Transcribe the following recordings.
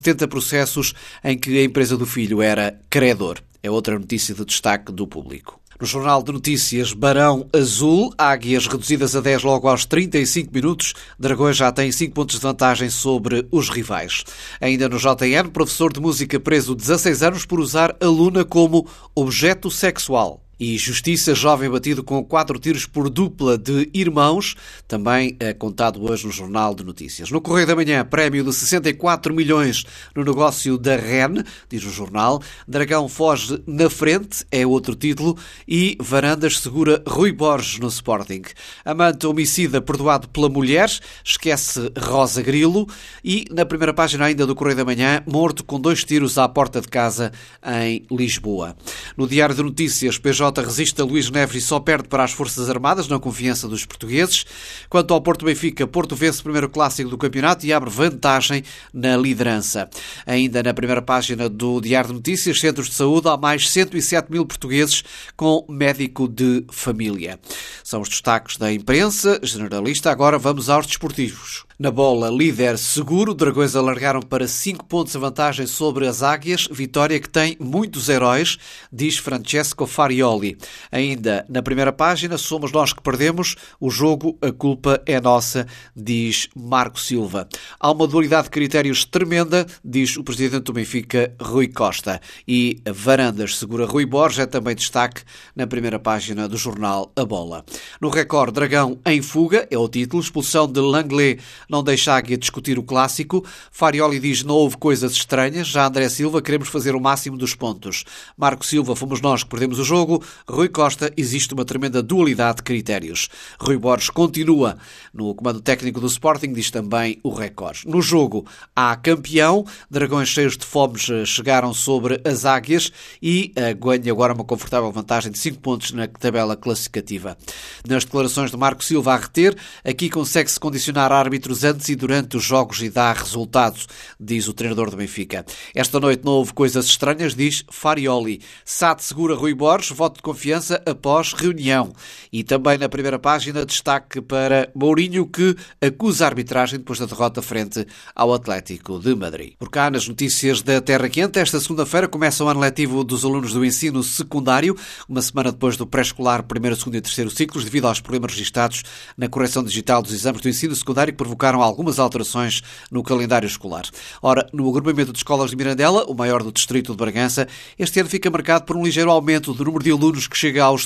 70 processos em que a empresa do filho era credor. É outra notícia de destaque do Público. No Jornal de Notícias, Barão Azul, Águias reduzidas a 10 logo aos 35 minutos. Dragões já tem 5 pontos de vantagem sobre os rivais. Ainda no JN, professor de música preso 16 anos por usar aluna como objeto sexual. E Justiça, jovem batido com 4 tiros por dupla de irmãos, também é contado hoje no Jornal de Notícias. No Correio da Manhã, prémio de 64 milhões no negócio da REN, diz o jornal. Dragão foge na frente, é outro título. E Varandas segura Rui Borges no Sporting. Amante homicida perdoado pela mulher, esquece Rosa Grilo. E na primeira página ainda do Correio da Manhã, morto com 2 tiros à porta de casa em Lisboa. No Diário de Notícias, PJ resiste a Luís Neves e só perde para as Forças Armadas na confiança dos portugueses. Quanto ao Porto Benfica, Porto vence o primeiro clássico do campeonato e abre vantagem na liderança. Ainda na primeira página do Diário de Notícias, centros de saúde, há mais 107 mil portugueses com médico de família. São os destaques da imprensa generalista. Agora vamos aos desportivos. Na bola, líder seguro, Dragões alargaram para 5 pontos a vantagem sobre as Águias, vitória que tem muitos heróis, diz Francesco Farioli. Ainda na primeira página, somos nós que perdemos, o jogo, a culpa é nossa, diz Marco Silva. Há uma dualidade de critérios tremenda, diz o presidente do Benfica, Rui Costa. E Varandas segura Rui Borges, é também destaque na primeira página do jornal A Bola. No Record, Dragão em fuga, é o título, expulsão de Langley não deixa a Águia discutir o clássico. Farioli diz não houve coisas estranhas. Já André Silva, queremos fazer o máximo dos pontos. Marco Silva, fomos nós que perdemos o jogo. Rui Costa, existe uma tremenda dualidade de critérios. Rui Borges continua no comando técnico do Sporting, diz também o Record. No jogo há campeão. Dragões cheios de fomes chegaram sobre as Águias e ganha agora uma confortável vantagem de 5 pontos na tabela classificativa. Nas declarações de Marco Silva a reter, aqui consegue-se condicionar árbitros antes e durante os jogos e dá resultados, diz o treinador do Benfica. Esta noite não houve coisas estranhas, diz Farioli. SAD segura Rui Borges, voto de confiança após reunião. E também na primeira página, destaque para Mourinho, que acusa a arbitragem depois da derrota frente ao Atlético de Madrid. Por cá, nas notícias da Terra Quente, esta segunda-feira começa o ano letivo dos alunos do ensino secundário, uma semana depois do pré-escolar, primeiro, segundo e terceiro ciclos, devido aos problemas registados na correção digital dos exames do ensino secundário, que provocaram algumas alterações no calendário escolar. Ora, no agrupamento de escolas de Mirandela, o maior do distrito de Bragança, este ano fica marcado por um ligeiro aumento do número de alunos que chega aos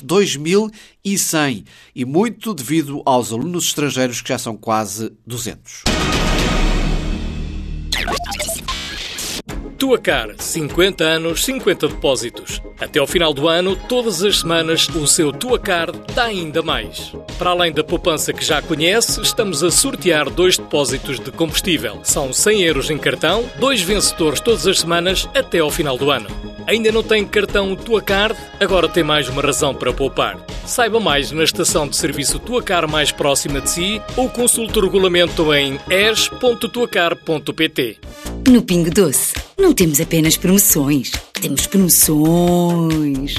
2.100 e muito devido aos alunos estrangeiros que já são quase 200. Tuacar, 50 anos, 50 depósitos. Até ao final do ano, todas as semanas, o seu Tuacar dá ainda mais. Para além da poupança que já conhece, estamos a sortear 2 depósitos de combustível. São 100 euros em cartão, 2 vencedores todas as semanas até ao final do ano. Ainda não tem cartão Tuacar? Agora tem mais uma razão para poupar. Saiba mais na estação de serviço Tuacar mais próxima de si ou consulte o regulamento em es.tuacar.pt. No Pingo Doce, não temos apenas promoções, temos promoções.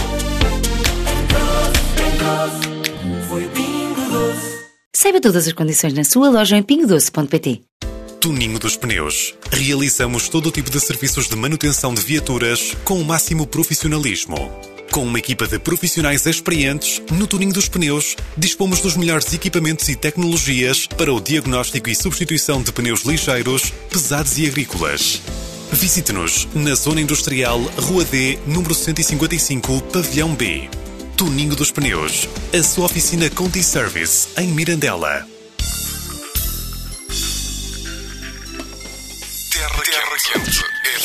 Saiba todas as condições na sua loja em pingodoce.pt. Tuninho dos Pneus. Realizamos todo o tipo de serviços de manutenção de viaturas com o máximo profissionalismo. Com uma equipa de profissionais experientes, no Tuninho dos Pneus, dispomos dos melhores equipamentos e tecnologias para o diagnóstico e substituição de pneus ligeiros, pesados e agrícolas. Visite-nos na Zona Industrial, Rua D, número 155, Pavilhão B. Tuninho dos Pneus, a sua oficina Conti Service, em Mirandela. Terra Quente.